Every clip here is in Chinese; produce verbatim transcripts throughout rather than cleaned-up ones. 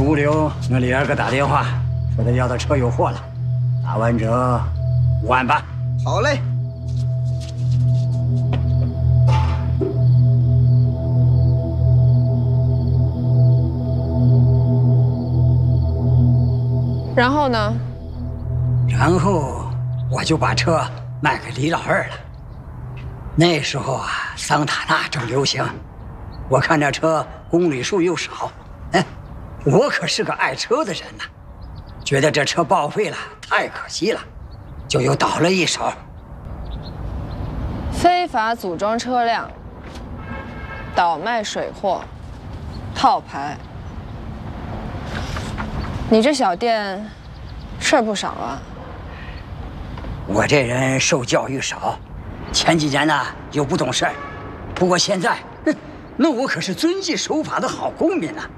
物流那李二哥打电话，说他要的车有货了，打完折五万八。 好嘞。 然后呢？ 然后我就把车卖给李老二了。那时候啊，桑塔纳正流行，我看这车公里数又少，哎，我可是个爱车的人呐，觉得这车报废了太可惜了，就又倒了一手。 非法组装车辆，倒卖水货，套牌。你这小店事儿不少啊。 我这人受教育少，前几年呢又不懂事儿，不过现在，哼，那我可是遵纪守法的好公民呐。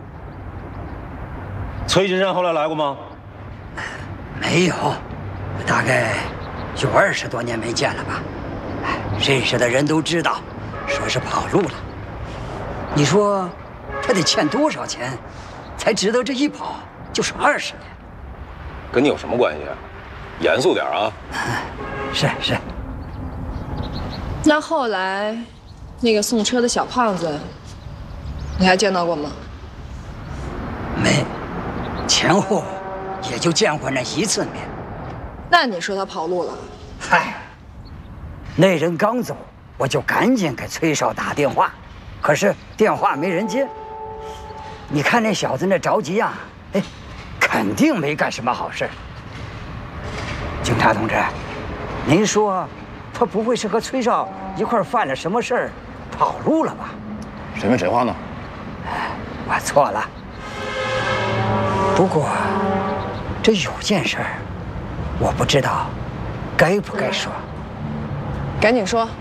崔金山后来来过吗？ 没有，大概有二十多年没见了吧。认识的人都知道，说是跑路了。你说他得欠多少钱，才值得这一跑就是二十年？ 跟你有什么关系啊？严肃点啊！ 是是。 那后来，那个送车的小胖子，你还见到过吗？ 没，前后也就见过那一次面。 那你说他跑路了？ 嗨，那人刚走，我就赶紧给崔少打电话，可是电话没人接。你看那小子那着急呀，哎，肯定没干什么好事。警察同志，您说他不会是和崔少一块犯了什么事儿，跑路了吧？ 谁问谁话呢？ 我错了。不过这有件事儿，我不知道该不该说。 赶紧说。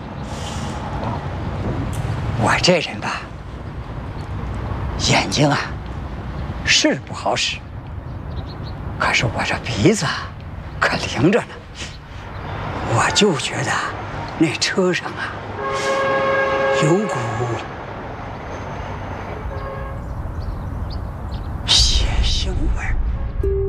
我这人吧，眼睛啊是不好使，可是我这鼻子可灵着呢。我就觉得那车上啊有股